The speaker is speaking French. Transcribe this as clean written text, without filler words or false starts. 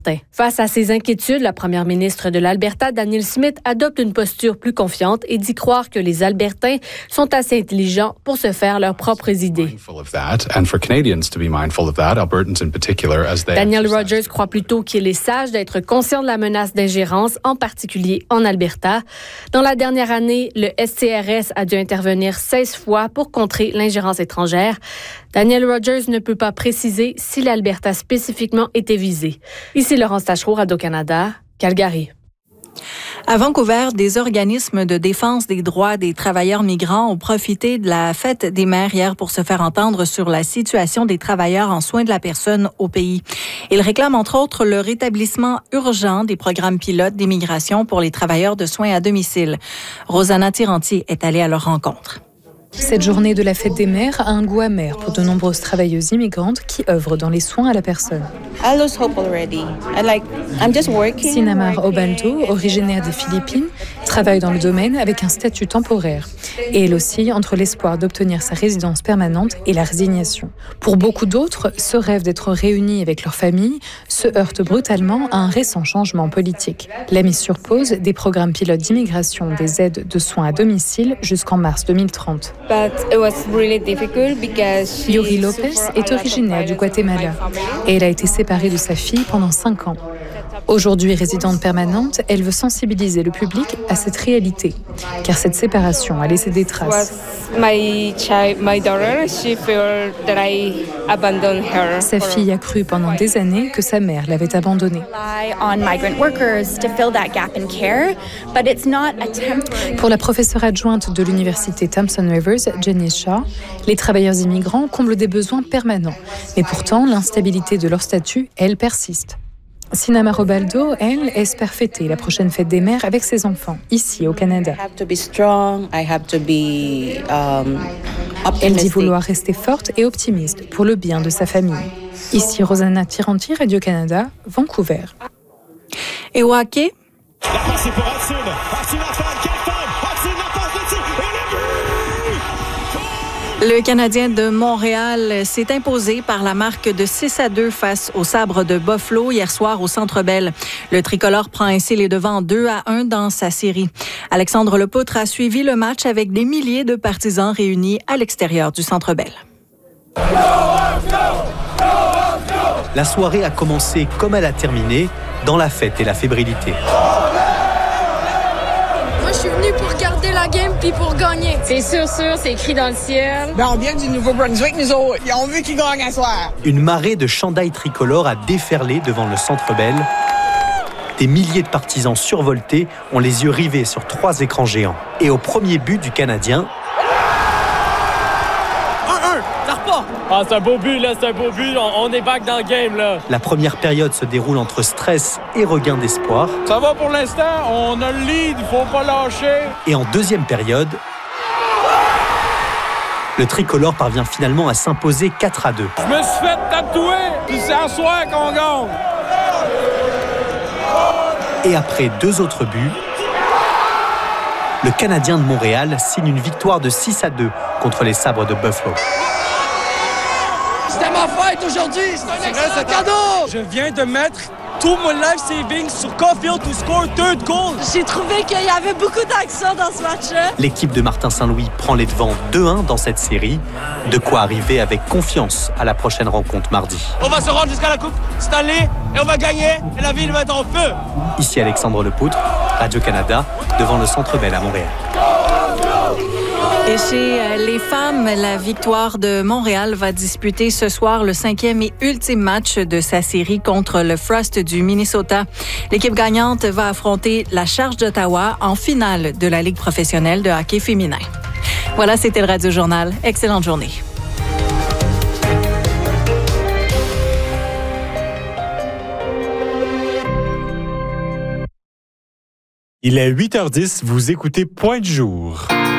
Face à ces inquiétudes, la première ministre de l'Alberta, Danielle Smith, adopte une posture plus confiante et dit croire que les Albertains sont assez intelligents pour se faire leurs propres idées. Daniel Rogers croit plutôt qu'il est sage d'être conscient de la menace d'ingérence, en particulier en Alberta. Dans la dernière année, le SCRS a dû intervenir 16 fois pour contrer l'ingérence étrangère. Daniel Rogers ne peut pas préciser si l'Alberta spécifiquement était visée. Ici Laurence Tachereau, Radio-Canada, Calgary. À Vancouver, des organismes de défense des droits des travailleurs migrants ont profité de la fête des mères hier pour se faire entendre sur la situation des travailleurs en soins de la personne au pays. Ils réclament entre autres le rétablissement urgent des programmes pilotes d'immigration pour les travailleurs de soins à domicile. Rosanna Tiranti est allée à leur rencontre. Cette journée de la fête des mères a un goût amer pour de nombreuses travailleuses immigrantes qui œuvrent dans les soins à la personne. Sinamar Obaldo, originaire des Philippines, travaille dans le domaine avec un statut temporaire. Et elle oscille entre l'espoir d'obtenir sa résidence permanente et la résignation. Pour beaucoup d'autres, ce rêve d'être réunis avec leur famille se heurte brutalement à un récent changement politique. La mise sur pause des programmes pilotes d'immigration des aides de soins à domicile jusqu'en mars 2030. Yuri Lopez est originaire du Guatemala et elle a été séparée de sa fille pendant 5 ans. Aujourd'hui résidente permanente, elle veut sensibiliser le public à cette réalité, car cette séparation a laissé des traces. Sa fille a cru pendant des années que sa mère l'avait abandonnée. Pour la professeure adjointe de l'université Thompson Rivers, Jenny Shaw, les travailleurs immigrants comblent des besoins permanents, mais pourtant l'instabilité de leur statut, elle, persiste. Sinamar Obaldo, elle, espère fêter la prochaine fête des mères avec ses enfants, ici au Canada. Elle dit vouloir rester forte et optimiste pour le bien de sa famille. Ici Rosanna Tiranti, Radio-Canada, Vancouver. Et au hockey? La passe est pour Hudson. Hudson a fait quelle femme? Hudson la passe de tir. Le Canadien de Montréal s'est imposé par la marque de 6-2 face aux Sabres de Buffalo hier soir au Centre Bell. Le tricolore prend ainsi les devants 2-1 dans sa série. Alexandre Lepoutre a suivi le match avec des milliers de partisans réunis à l'extérieur du Centre Bell. La soirée a commencé comme elle a terminé, dans la fête et la fébrilité. Moi, je suis venu pour garder la game puis pour gagner. C'est sûr, c'est écrit dans le ciel. On vient du Nouveau-Brunswick, nous autres. Ils ont vu qu'ils gagnent à soir. Une marée de chandails tricolores a déferlé devant le Centre Bell. Des milliers de partisans survoltés ont les yeux rivés sur 3 écrans géants. Et au premier but du Canadien... 1-1, ça repart. Ah, c'est un beau but, là, c'est un beau but. On est back dans le game, là. La première période se déroule entre stress et regain d'espoir. Ça va pour l'instant, on a le lead, il faut pas lâcher. Et en deuxième période, le tricolore parvient finalement à s'imposer 4-2. Je me suis fait tatouer, puis c'est à soir qu'on gagne. Et après 2 autres buts, le Canadien de Montréal signe une victoire de 6-2 contre les Sabres de Buffalo. C'était ma fête aujourd'hui, c'est un excellent cadeau. Je viens de mettre tout mon life savings sur Caulfield to score 3rd goal. J'ai trouvé qu'il y avait beaucoup d'action dans ce match-là. L'équipe de Martin Saint-Louis prend les devants 2-1 dans cette série. De quoi arriver avec confiance à la prochaine rencontre mardi. On va se rendre jusqu'à la Coupe Stanley et on va gagner et la ville va être en feu. Ici Alexandre Lepoutre, Radio-Canada, devant le Centre Bell à Montréal. Et chez les femmes, la Victoire de Montréal va disputer ce soir le 5e et ultime match de sa série contre le Frost du Minnesota. L'équipe gagnante va affronter la Charge d'Ottawa en finale de la Ligue professionnelle de hockey féminin. Voilà, c'était le Radio Journal. Excellente journée. Il est 8h10, vous écoutez Point de jour.